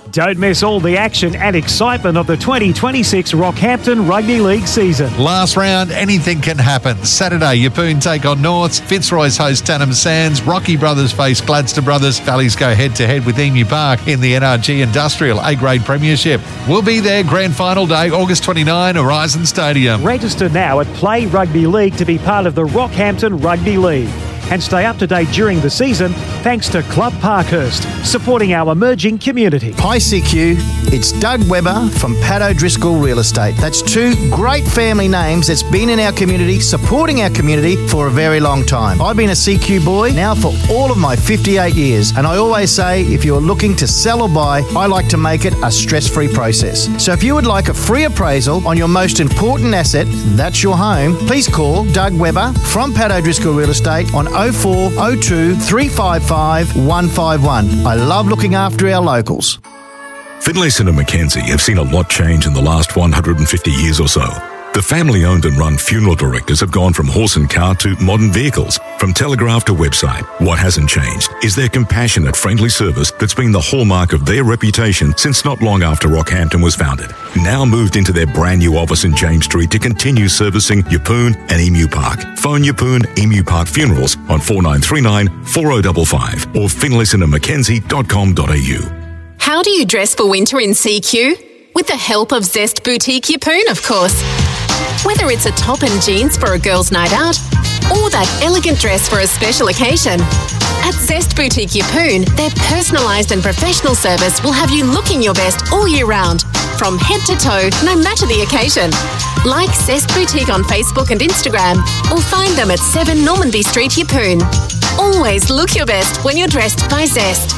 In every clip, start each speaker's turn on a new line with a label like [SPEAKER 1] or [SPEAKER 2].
[SPEAKER 1] Don't miss all the action and excitement of the 2026 Rockhampton Rugby League season.
[SPEAKER 2] Last round, anything can happen. Saturday, Yeppoon take on Norths, Fitzroy's host Tannum Sands, Rocky Brothers face Gladstone Brothers, Valleys go head-to-head with Emu Park in the NRG Industrial A-Grade Premiership. We'll be there grand final day, August 29, Horizon Stadium.
[SPEAKER 1] Register now at Play Rugby League to be part of the Rockhampton Rugby League. And stay up to date during the season thanks to Club Parkhurst, supporting our emerging community.
[SPEAKER 3] Hi CQ, it's Doug Webber from Pat O'Driscoll Real Estate. That's two great family names that's been in our community, supporting our community for a very long time. I've been a CQ boy now for all of my 58 years, and I always say if you're looking to sell or buy, I like to make it a stress-free process. So if you would like a free appraisal on your most important asset, that's your home, please call Doug Webber from Pat O'Driscoll Real Estate on 0402 355 151. I love looking after our locals.
[SPEAKER 4] Finlayson and Mackenzie have seen a lot change in the last 150 years or so. The family-owned and run funeral directors have gone from horse and cart to modern vehicles, from telegraph to website. What hasn't changed is their compassionate, friendly service that's been the hallmark of their reputation since not long after Rockhampton was founded. Now moved into their brand new office in James Street to continue servicing Yeppoon and Emu Park. Phone Yeppoon Emu Park Funerals on 4939 4055 or finlaysonandmackenzie.com.au.
[SPEAKER 5] How do you dress for winter in CQ? With the help of Zest Boutique Yeppoon, of course. Whether it's a top and jeans for a girls' night out or that elegant dress for a special occasion, at Zest Boutique Yeppoon, their personalised and professional service will have you looking your best all year round, from head to toe, no matter the occasion. Like Zest Boutique on Facebook and Instagram, or find them at 7 Normanby Street, Yeppoon. Always look your best when you're dressed by Zest.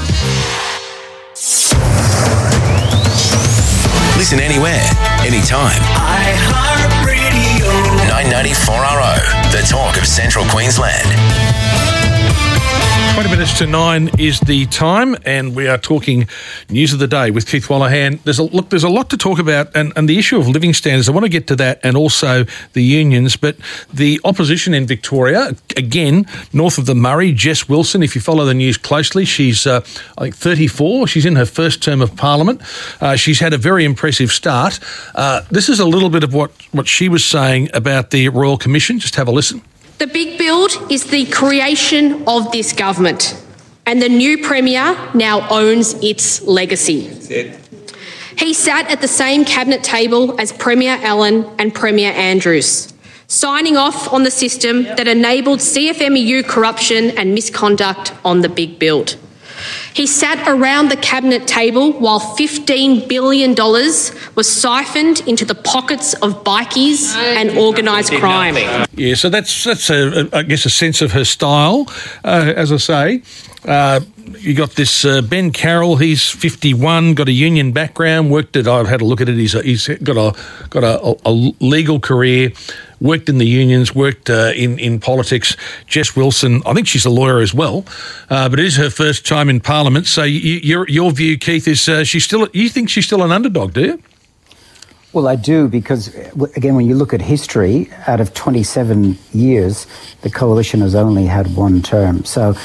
[SPEAKER 6] Listen anywhere, anytime. iHeartRadio. 994RO, the talk of Central Queensland.
[SPEAKER 7] 20 minutes to 9 is the time, and we are talking news of the day with Keith Wallahan. There's a lot to talk about, and the issue of living standards. I want to get to that, and also the unions. But the opposition in Victoria, again, north of the Murray, Jess Wilson. If you follow the news closely, she's I think 34. She's in her first term of Parliament. She's had a very impressive start. This is a little bit of what she was saying about the Royal Commission. Just have a listen.
[SPEAKER 8] The big build is the creation of this government, and the new Premier now owns its legacy. He sat at the same cabinet table as Premier Allen and Premier Andrews, signing off on the system that enabled CFMEU corruption and misconduct on the big build. He sat around the cabinet table while $15 billion was siphoned into the pockets of bikies and organised crime.
[SPEAKER 7] Yeah, so that's I guess a sense of her style, as I say. You got this Ben Carroll. He's 51, got a union background. I've had a look at it. He's got a legal career. Worked in the unions, worked in politics. Jess Wilson, I think she's a lawyer as well, but it is her first time in Parliament. So your view, Keith, is you think she's still an underdog, do you?
[SPEAKER 9] Well, I do, because, again, when you look at history, out of 27 years, the Coalition has only had one term. So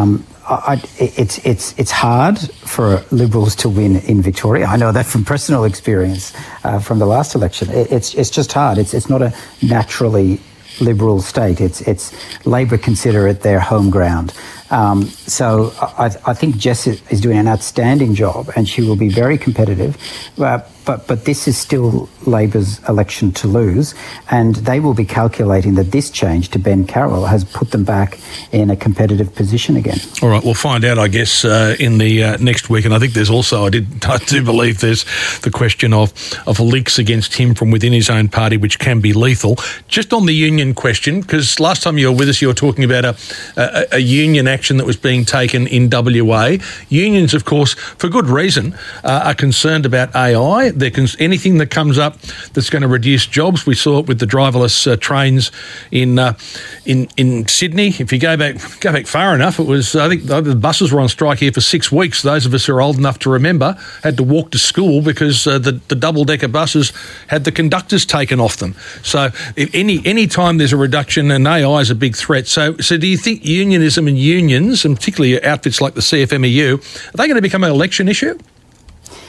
[SPEAKER 9] it's hard for Liberals to win in Victoria. I know that from personal experience from the last election. It's just hard. It's not a naturally Liberal state. It's Labor consider it their home ground. So I think Jess is doing an outstanding job, and she will be very competitive. But this is still Labor's election to lose, and they will be calculating that this change to Ben Carroll has put them back in a competitive position again.
[SPEAKER 7] All right, we'll find out, I guess, in the next week. And I think there's also, I do believe there's the question of leaks against him from within his own party, which can be lethal. Just on the union question, because last time you were with us, you were talking about a union action that was being taken in WA. Unions, of course, for good reason, are concerned about AI. Anything that comes up that's going to reduce jobs. We saw it with the driverless trains in Sydney. If you go back far enough, it was, I think the buses were on strike here for 6 weeks. Those of us who are old enough to remember had to walk to school because the double-decker buses had the conductors taken off them. So if any time there's a reduction, and AI is a big threat. So do you think unionism and unions, and particularly outfits like the CFMEU, are they going to become an election issue?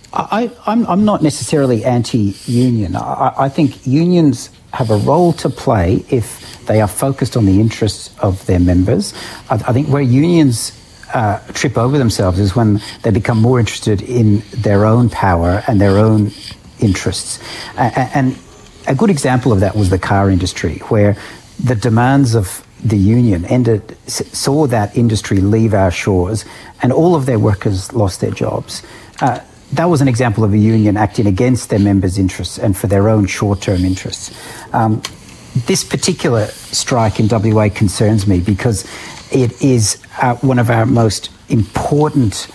[SPEAKER 9] I'm not necessarily anti-union. I think unions have a role to play if they are focused on the interests of their members. I think where unions trip over themselves is when they become more interested in their own power and their own interests. And a good example of that was the car industry, where the demands of the union saw that industry leave our shores, and all of their workers lost their jobs. That was an example of a union acting against their members' interests and for their own short-term interests. This particular strike in WA concerns me because it is one of our most important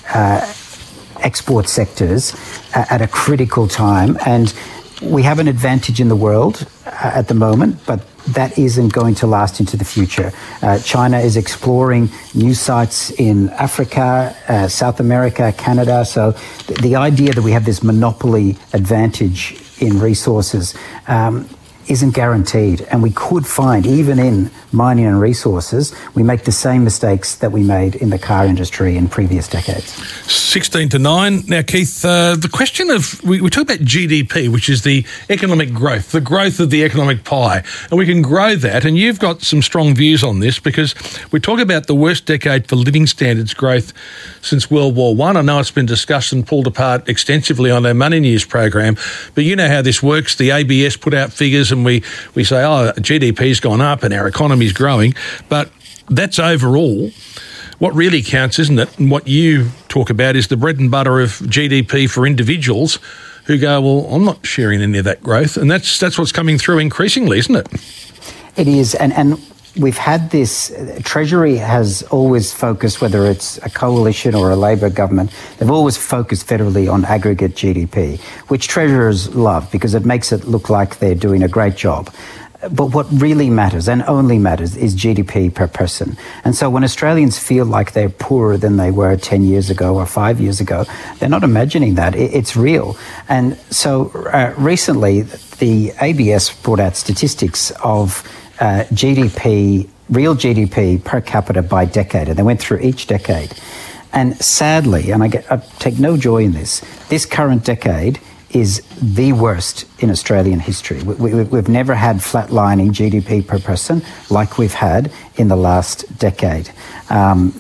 [SPEAKER 9] export sectors at a critical time, and we have an advantage in the world at the moment, but that isn't going to last into the future. China is exploring new sites in Africa, South America, Canada. So the idea that we have this monopoly advantage in resources isn't guaranteed. And we could find, even in mining and resources, we make the same mistakes that we made in the car industry in previous decades.
[SPEAKER 7] 16-9. Now, Keith, the question of, we talk about GDP, which is the economic growth, the growth of the economic pie, and we can grow that, and you've got some strong views on this because we talk about the worst decade for living standards growth since World War I. I know it's been discussed and pulled apart extensively on our Money News program, but you know how this works. The ABS put out figures and we say, GDP's gone up and our economy's growing, but that's overall. What really counts, isn't it? And what you talk about is the bread and butter of GDP for individuals who go, well, I'm not sharing any of that growth. And that's what's coming through increasingly, isn't it?
[SPEAKER 9] It is. And we've had this, Treasury has always focused, whether it's a coalition or a Labor government, they've always focused federally on aggregate GDP, which treasurers love because it makes it look like they're doing a great job. But what really matters, and only matters, is GDP per person. And so when Australians feel like they're poorer than they were 10 years ago or 5 years ago, they're not imagining that. It's real. And so recently, the ABS brought out statistics of GDP, real GDP per capita by decade, and they went through each decade. And sadly, and I take no joy in this current decade is the worst in Australian history. We've never had flatlining GDP per person like we've had in the last decade. And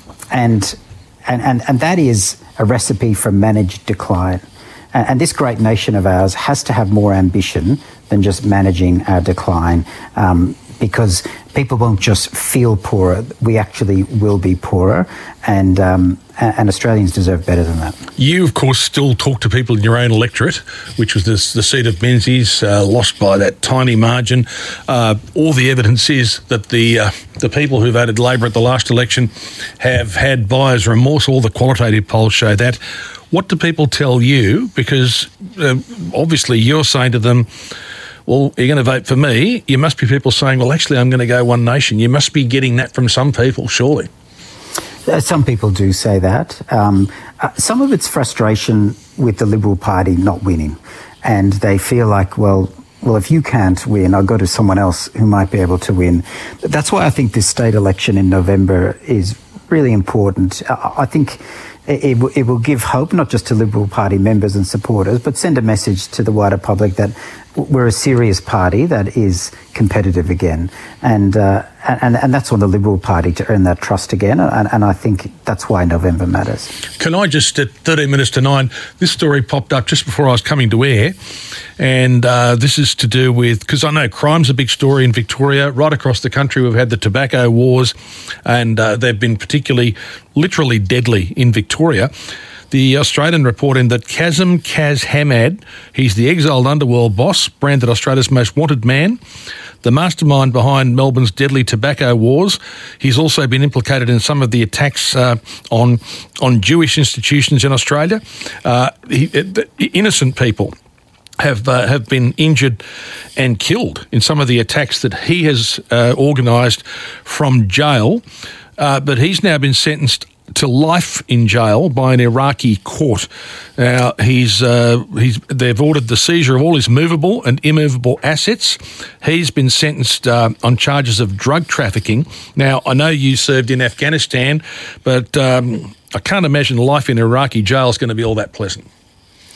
[SPEAKER 9] that is a recipe for managed decline. And this great nation of ours has to have more ambition than just managing our decline, because people won't just feel poorer, we actually will be poorer, and Australians deserve better than that. You, of course, still talk to people in your own electorate, which was the seat of Menzies, lost by that tiny margin. All the evidence is that the people who voted Labor at the last election have had buyer's remorse. All the qualitative polls show that. What do people tell you? Because obviously you're saying to them, well, you're going to vote for me. You must be people saying, well, actually, I'm going to go One Nation. You must be getting that from some people, surely. Some people do say that. Some of it's frustration with the Liberal Party not winning. And they feel like, well, if you can't win, I'll go to someone else who might be able to win. That's why I think this state election in November is really important. I think it will give hope, not just to Liberal Party members and supporters, but send a message to the wider public that we're a serious party that is competitive again. And that's on the Liberal Party to earn that trust again. And I think that's why November matters. Can I just, at 13 minutes to 9, this story popped up just before I was coming to air. And this is to do with, because I know crime's a big story in Victoria. Right across the country, we've had the tobacco wars, and they've been literally deadly in Victoria. The Australian reporting that Kazim Kaz Hamad, he's the exiled underworld boss, branded Australia's most wanted man, the mastermind behind Melbourne's deadly tobacco wars. He's also been implicated in some of the attacks on Jewish institutions in Australia. Innocent people have been injured and killed in some of the attacks that he has organised from jail. But he's now been sentenced to life in jail by an Iraqi court. Now, they've ordered the seizure of all his movable and immovable assets. He's been sentenced on charges of drug trafficking. Now, I know you served in Afghanistan, but I can't imagine life in Iraqi jail is going to be all that pleasant.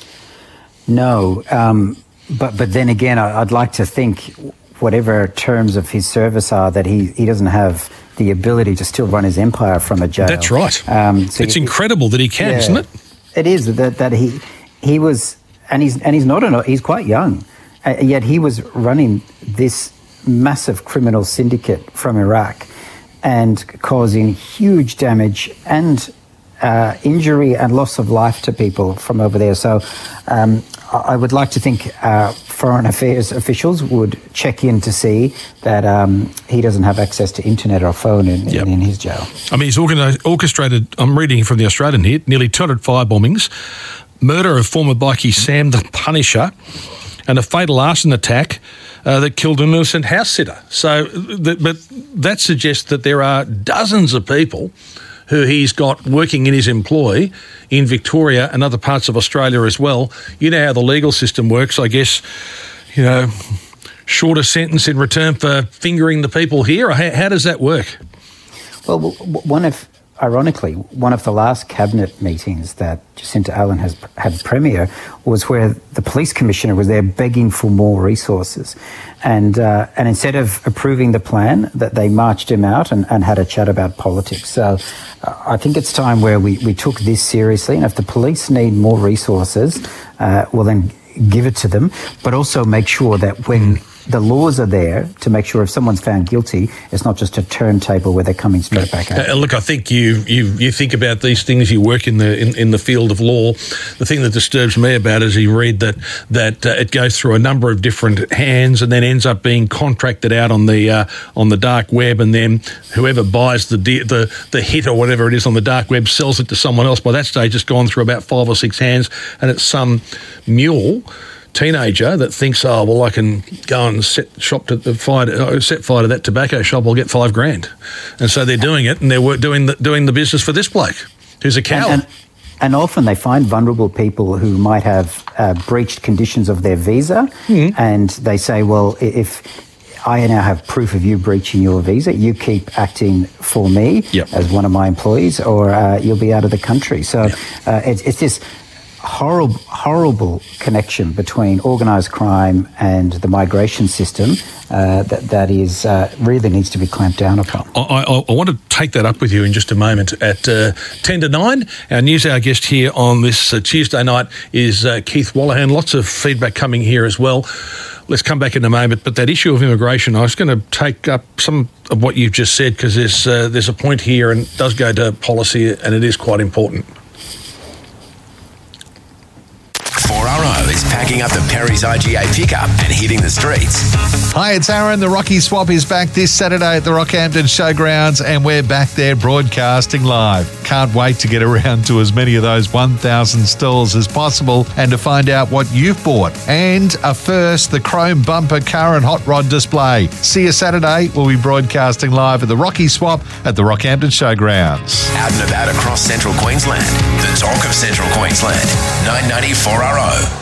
[SPEAKER 9] No, but then again, I'd like to think whatever terms of his service are, that he doesn't have the ability to still run his empire from a jail.
[SPEAKER 7] That's right. So it's incredible that he can, isn't it?
[SPEAKER 9] It is that he was, and he's quite young, yet he was running this massive criminal syndicate from Iraq and causing huge damage and injury and loss of life to people from over there. So I would like to think Foreign Affairs officials would check in to see that he doesn't have access to internet or phone in his jail.
[SPEAKER 7] I mean, he's orchestrated, I'm reading from The Australian here, nearly 200 firebombings, murder of former bikie Sam the Punisher, and a fatal arson attack that killed an innocent house sitter. But that suggests that there are dozens of people who he's got working in his employ in Victoria and other parts of Australia as well. You know how the legal system works, I guess, shorter sentence in return for fingering the people here. How does that work?
[SPEAKER 9] Well, ironically, one of the last cabinet meetings that Jacinta Allen had premier was where the police commissioner was there begging for more resources. And instead of approving the plan, that they marched him out and had a chat about politics. So I think it's time where we took this seriously. And if the police need more resources, well, then give it to them. But also make sure that when the laws are there to make sure if someone's found guilty, it's not just a turntable where they're coming straight back out.
[SPEAKER 7] Look, I think you think about these things. You work in the field of law. The thing that disturbs me about it is you read that it goes through a number of different hands and then ends up being contracted out on the dark web, and then whoever buys the hit or whatever it is on the dark web sells it to someone else. By that stage, it's gone through about 5 or 6 hands, and it's some mule teenager that thinks, oh, well, I can go and set fire to that tobacco shop, I'll get $5,000. And so they're doing it, and they're doing the business for this bloke who's a coward.
[SPEAKER 9] And often they find vulnerable people who might have breached conditions of their visa, and they say, well, if I now have proof of you breaching your visa, you keep acting for me as one of my employees, or you'll be out of the country. So it's this horrible connection between organised crime and the migration system that is really needs to be clamped down upon.
[SPEAKER 7] I want to take that up with you in just a moment. At 10 to 9, our news hour guest here on this Tuesday night is Keith Wallahan. Lots of feedback coming here as well. Let's come back in a moment. But that issue of immigration, I was going to take up some of what you've just said, because there's a point here, and it does go to policy, and it is quite important.
[SPEAKER 6] 4RO is packing up the Perry's IGA pickup and hitting the streets.
[SPEAKER 2] Hi, it's Aaron. The Rocky Swap is back this Saturday at the Rockhampton Showgrounds, and we're back there broadcasting live. Can't wait to get around to as many of those 1,000 stalls as possible and to find out what you've bought. And a first, the chrome bumper car and hot rod display. See you Saturday. We'll be broadcasting live at the Rocky Swap at the Rockhampton Showgrounds.
[SPEAKER 6] Out and about across Central Queensland. The talk of Central Queensland. 990 4RO.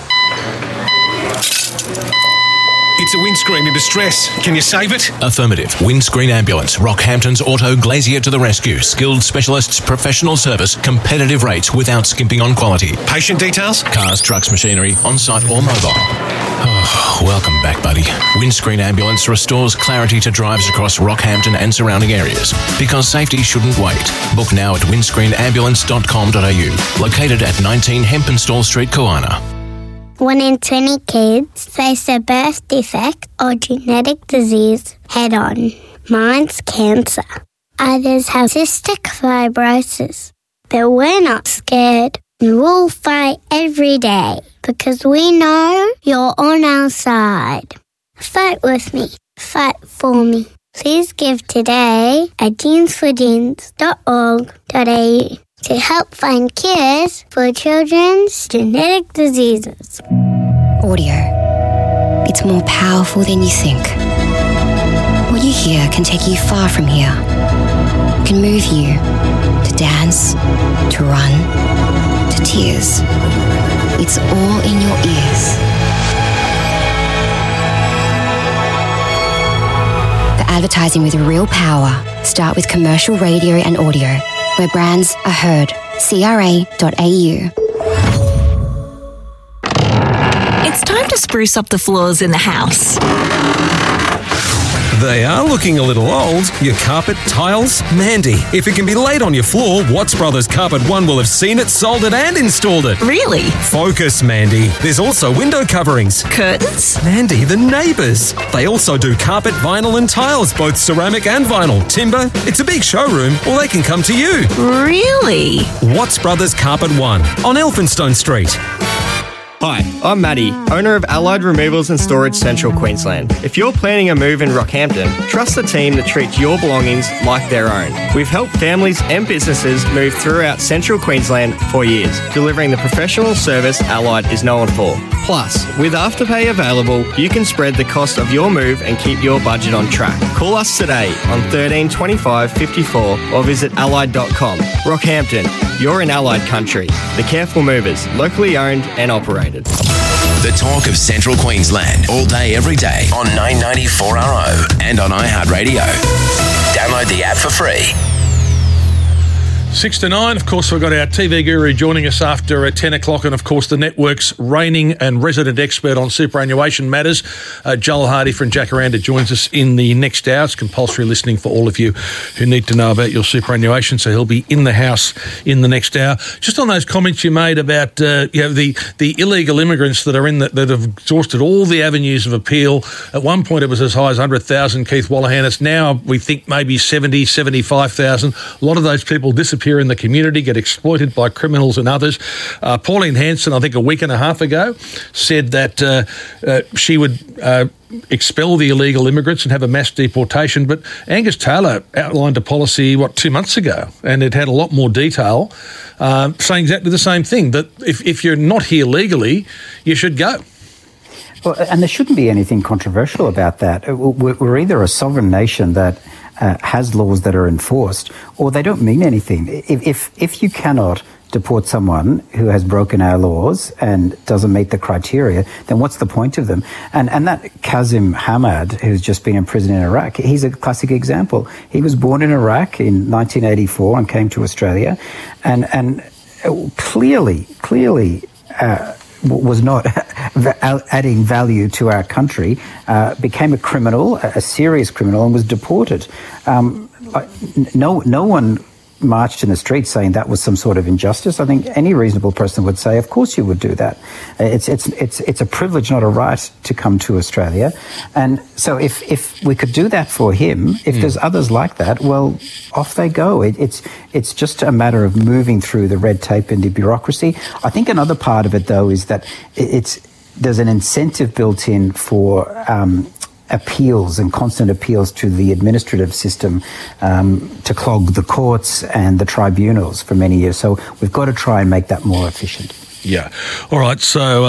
[SPEAKER 10] It's a windscreen in distress. Can you save it?
[SPEAKER 11] Affirmative. Windscreen Ambulance. Rockhampton's Auto Glazier to the rescue. Skilled specialists, professional service, competitive rates without skimping on quality.
[SPEAKER 10] Patient details?
[SPEAKER 11] Cars, trucks, machinery, on-site or mobile. Oh, welcome back, buddy. Windscreen Ambulance restores clarity to drives across Rockhampton and surrounding areas, because safety shouldn't wait. Book now at windscreenambulance.com.au. Located at 19 Hempenstall Street, Koana.
[SPEAKER 12] 1 in 20 kids face a birth defect or genetic disease head-on. Mine's cancer. Others have cystic fibrosis. But we're not scared. We'll fight every day because we know you're on our side. Fight with me. Fight for me. Please give today at genesforgenes.org.au to help find cures for children's genetic diseases.
[SPEAKER 13] Audio. It's more powerful than you think. What you hear can take you far from here. It can move you to dance, to run, to tears. It's all in your ears. For advertising with real power, start with commercial radio and audio, where brands are heard. CRA.au.
[SPEAKER 14] time to spruce up the floors in the house.
[SPEAKER 10] They are looking a little old. Your carpet, tiles, Mandy. If it can be laid on your floor, Watts Brothers Carpet One will have seen it, sold it and installed it.
[SPEAKER 14] Really?
[SPEAKER 10] Focus, Mandy. There's also window coverings.
[SPEAKER 14] Curtains?
[SPEAKER 10] Mandy, the neighbours. They also do carpet, vinyl and tiles, both ceramic and vinyl. Timber. It's a big showroom, or they can come to you.
[SPEAKER 14] Really?
[SPEAKER 10] Watts Brothers Carpet One on Elphinstone Street.
[SPEAKER 15] Hi, I'm Matty, owner of Allied Removals and Storage Central Queensland. If you're planning a move in Rockhampton, trust the team that treats your belongings like their own. We've helped families and businesses move throughout Central Queensland for years, delivering the professional service Allied is known for. Plus, with Afterpay available, you can spread the cost of your move and keep your budget on track. Call us today on 13 25 54 or visit allied.com. Rockhampton, you're in Allied country. The Careful Movers, locally owned and operated.
[SPEAKER 6] The talk of Central Queensland, all day, every day on 994RO and on iHeartRadio. Download the app for free.
[SPEAKER 7] 6 to 9, of course, we've got our TV guru joining us after 10 o'clock, and of course the network's reigning and resident expert on superannuation matters, Joel Hardy from Jacaranda, joins us in the next hour. It's compulsory listening for all of you who need to know about your superannuation, so he'll be in the house in the next hour. Just on those comments you made about the illegal immigrants that are that have exhausted all the avenues of appeal. At one point it was as high as 100,000, Keith Wallahan. It's now, we think, maybe 70, 75,000. A lot of those people disappear in the community, get exploited by criminals and others. Pauline Hanson, I think a week and a half ago, said that she would expel the illegal immigrants and have a mass deportation. But Angus Taylor outlined a policy, 2 months ago, and it had a lot more detail, saying exactly the same thing, that if you're not here legally, you should go.
[SPEAKER 9] Well, and there shouldn't be anything controversial about that. We're either a sovereign nation that has laws that are enforced, or they don't mean anything. If you cannot deport someone who has broken our laws and doesn't meet the criteria, then what's the point of them? And that Kazim Hamad, who's just been in prison in Iraq, he's a classic example. He was born in Iraq in 1984 and came to Australia, and clearly was not adding value to our country, became a criminal, a serious criminal, and was deported. No one marched in the streets saying that was some sort of injustice. I think any reasonable person would say, of course you would do that. It's a privilege, not a right, to come to Australia. And so if we could do that for him, if there's others like that, well, off they go. It's just a matter of moving through the red tape and the bureaucracy. I think another part of it, though, is that there's an incentive built in for appeals and constant appeals to the administrative system to clog the courts and the tribunals for many years. So we've got to try and make that more efficient.
[SPEAKER 7] Yeah. All right. So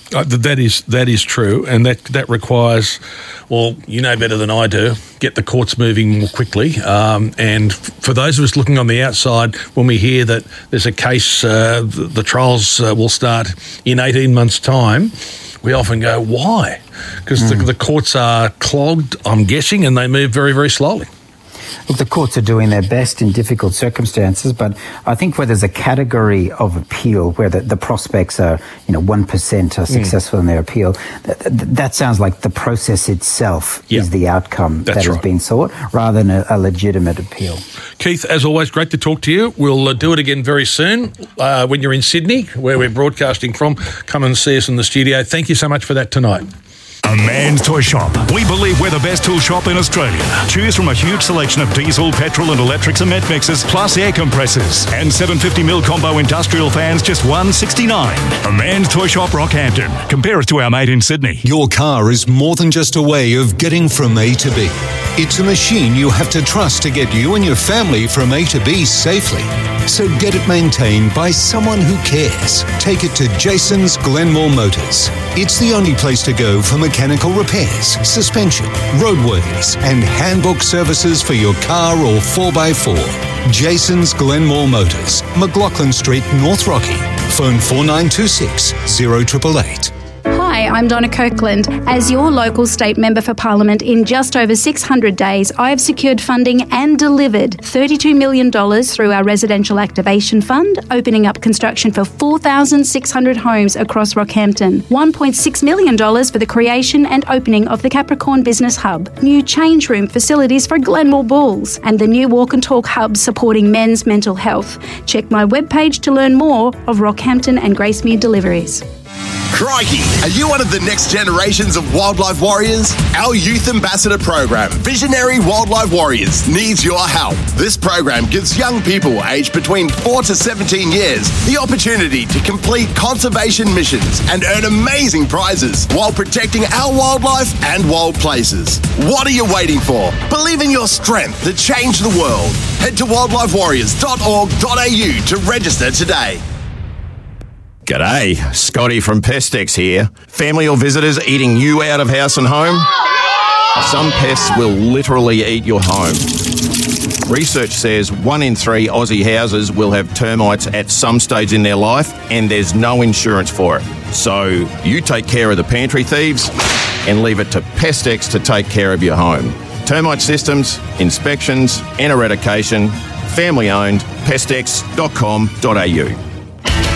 [SPEAKER 7] that is true, and that requires, well, you know better than I do, get the courts moving more quickly. And for those of us looking on the outside, when we hear that there's a case, the trials will start in 18 months' time, we often go, why? Because the courts are clogged, I'm guessing, and they move very, very slowly.
[SPEAKER 9] Look, the courts are doing their best in difficult circumstances, but I think where there's a category of appeal where the prospects are, 1% are successful in their appeal, that sounds like the process itself is the outcome that has been sought, rather than a legitimate appeal.
[SPEAKER 7] Keith, as always, great to talk to you. We'll do it again very soon when you're in Sydney, where we're broadcasting from. Come and see us in the studio. Thank you so much for that tonight.
[SPEAKER 16] A Man's Toy Shop. We believe we're the best tool shop in Australia. Choose from a huge selection of diesel, petrol and electric cement mixers, plus air compressors. And 750mm combo industrial fans, just $169. A Man's Toy Shop, Rockhampton. Compare us to our mate in Sydney.
[SPEAKER 17] Your car is more than just a way of getting from A to B. It's a machine you have to trust to get you and your family from A to B safely. So get it maintained by someone who cares. Take it to Jason's Glenmore Motors. It's the only place to go for mechanical repairs, suspension, roadworthiness, and handbook services for your car or 4x4. Jason's Glenmore Motors, McLaughlin Street, North Rocky. Phone 4926 0888.
[SPEAKER 18] Hi, I'm Donna Kirkland. As your local state member for Parliament, in just over 600 days, I have secured funding and delivered $32 million through our Residential Activation Fund, opening up construction for 4,600 homes across Rockhampton, $1.6 million for the creation and opening of the Capricorn Business Hub, new change room facilities for Glenmore Bulls, and the new Walk and Talk Hub supporting men's mental health. Check my webpage to learn more of Rockhampton and Gracemere deliveries.
[SPEAKER 19] Crikey, are you one of the next generations of wildlife warriors? Our Youth Ambassador program, Visionary Wildlife Warriors, needs your help. This program gives young people aged between 4 to 17 years the opportunity to complete conservation missions and earn amazing prizes while protecting our wildlife and wild places. What are you waiting for? Believe in your strength to change the world. Head to wildlifewarriors.org.au to register today.
[SPEAKER 20] G'day, Scotty from Pestex here. Family or visitors eating you out of house and home? Some pests will literally eat your home. Research says 1 in 3 Aussie houses will have termites at some stage in their life, and there's no insurance for it. So you take care of the pantry thieves and leave it to Pestex to take care of your home. Termite systems, inspections and eradication, family owned, pestex.com.au.